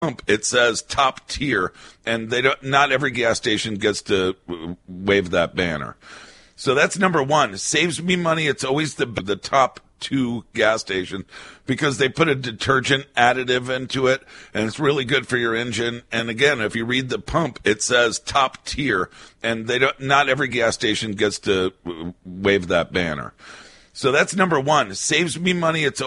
It says top tier, and they don't. Not every gas station gets to wave that banner. So that's number one. It saves me money. It's always the top two gas station because they put a detergent additive into it, and it's really good for your engine. And again, if you read the pump, it says top tier, and they don't. Not every gas station gets to wave that banner. So that's number one. It saves me money. It's